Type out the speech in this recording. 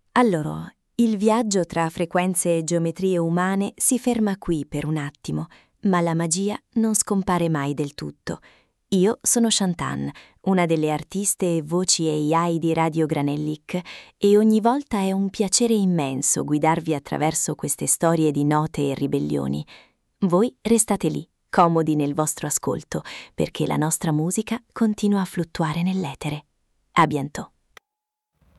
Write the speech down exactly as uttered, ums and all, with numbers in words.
Allora, il viaggio tra frequenze e geometrie umane si ferma qui per un attimo, ma la magia non scompare mai del tutto. Io sono Shantan, una delle artiste e voci A I di Radio Granellic, e ogni volta è un piacere immenso guidarvi attraverso queste storie di note e ribellioni. Voi restate lì, comodi nel vostro ascolto, perché la nostra musica continua a fluttuare nell'etere. A bientôt.